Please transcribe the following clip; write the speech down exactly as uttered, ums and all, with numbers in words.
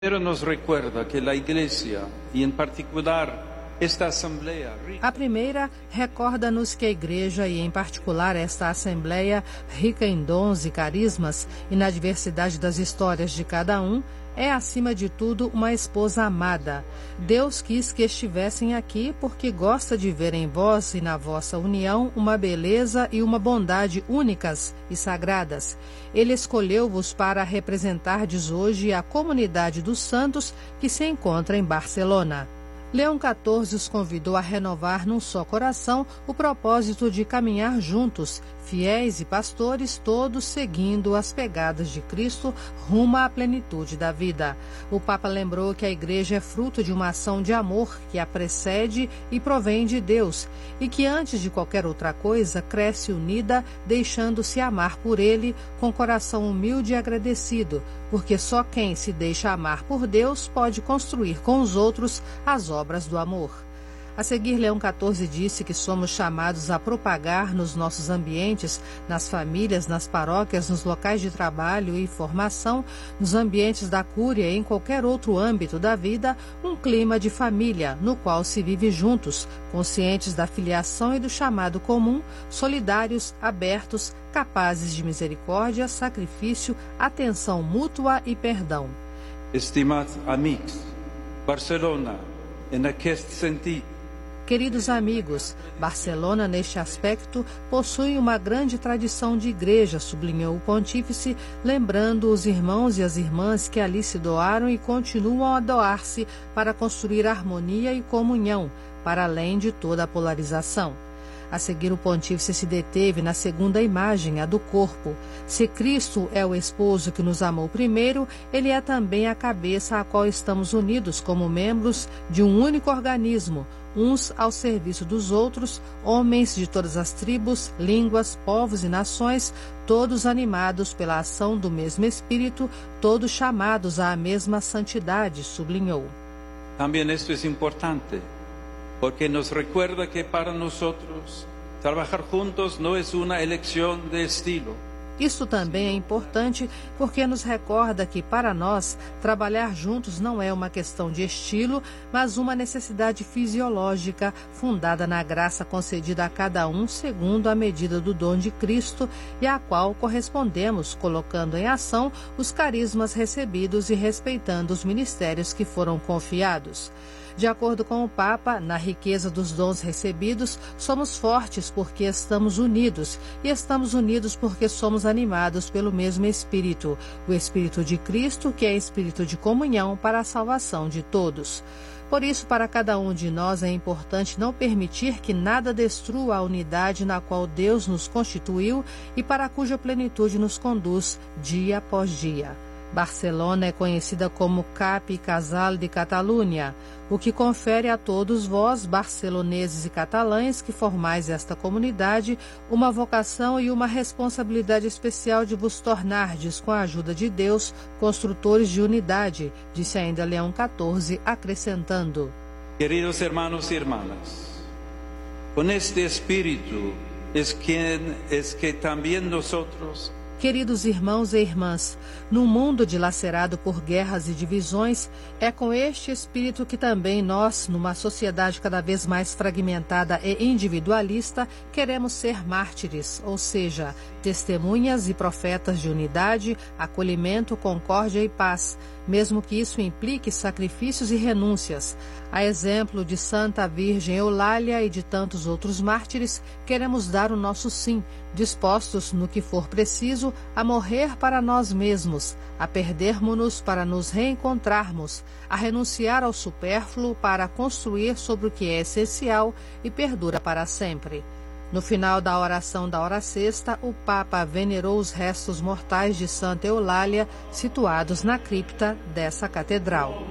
nos recuerda que a Igreja, e em particular esta Assembleia... A primeira recorda-nos que a Igreja, e em particular esta Assembleia, rica em dons e carismas e na diversidade das histórias de cada um, é, acima de tudo, uma esposa amada. Deus quis que estivessem aqui porque gosta de ver em vós e na vossa união uma beleza e uma bondade únicas e sagradas. Ele escolheu-vos para representardes hoje a comunidade dos santos que se encontra em Barcelona. Leão quatorze os convidou a renovar num só coração o propósito de caminhar juntos, fiéis e pastores, todos seguindo as pegadas de Cristo rumo à plenitude da vida. O Papa lembrou que a Igreja é fruto de uma ação de amor que a precede e provém de Deus, e que antes de qualquer outra coisa cresce unida, deixando-se amar por Ele com coração humilde e agradecido, porque só quem se deixa amar por Deus pode construir com os outros as obras do amor. A seguir, Leão quatorze disse que somos chamados a propagar nos nossos ambientes, nas famílias, nas paróquias, nos locais de trabalho e formação, nos ambientes da cúria e em qualquer outro âmbito da vida, um clima de família, no qual se vive juntos, conscientes da filiação e do chamado comum, solidários, abertos, capazes de misericórdia, sacrifício, atenção mútua e perdão. Estimados amigos, Barcelona, em aquest sentido, Queridos amigos, Barcelona, neste aspecto, possui uma grande tradição de igreja, sublinhou o pontífice, lembrando os irmãos e as irmãs que ali se doaram e continuam a doar-se para construir harmonia e comunhão, para além de toda a polarização. A seguir, o pontífice se deteve na segunda imagem, a do corpo. Se Cristo é o esposo que nos amou primeiro, ele é também a cabeça a qual estamos unidos como membros de um único organismo, uns ao serviço dos outros, homens de todas as tribos, línguas, povos e nações, todos animados pela ação do mesmo Espírito, todos chamados à mesma santidade, sublinhou. Também isto é importante, porque nos recuerda que para nós trabalhar juntos não é uma eleição de estilo. Isso também é importante porque nos recorda que, para nós, trabalhar juntos não é uma questão de estilo, mas uma necessidade fisiológica, fundada na graça concedida a cada um segundo a medida do dom de Cristo e à qual correspondemos, colocando em ação os carismas recebidos e respeitando os ministérios que foram confiados. De acordo com o Papa, na riqueza dos dons recebidos, somos fortes porque estamos unidos, e estamos unidos porque somos animados pelo mesmo Espírito, o Espírito de Cristo, que é Espírito de comunhão para a salvação de todos. Por isso, para cada um de nós é importante não permitir que nada destrua a unidade na qual Deus nos constituiu e para cuja plenitude nos conduz dia após dia. Barcelona é conhecida como Cap e Casal de Catalunha, o que confere a todos vós, barceloneses e catalães, que formais esta comunidade, uma vocação e uma responsabilidade especial de vos tornardes, com a ajuda de Deus, construtores de unidade, disse ainda Leão quatorze, acrescentando: Queridos hermanos e hermanas, com este espírito es que, es que também nosotros... Queridos irmãos e irmãs, num mundo dilacerado por guerras e divisões, é com este espírito que também nós, numa sociedade cada vez mais fragmentada e individualista, queremos ser mártires, ou seja, testemunhas e profetas de unidade, acolhimento, concórdia e paz, mesmo que isso implique sacrifícios e renúncias. A exemplo de Santa Virgem Eulália e de tantos outros mártires, queremos dar o nosso sim, dispostos, no que for preciso, a morrer para nós mesmos, a perdermos-nos para nos reencontrarmos, a renunciar ao supérfluo para construir sobre o que é essencial e perdura para sempre. No final da oração da hora sexta, o Papa venerou os restos mortais de Santa Eulália, situados na cripta dessa catedral.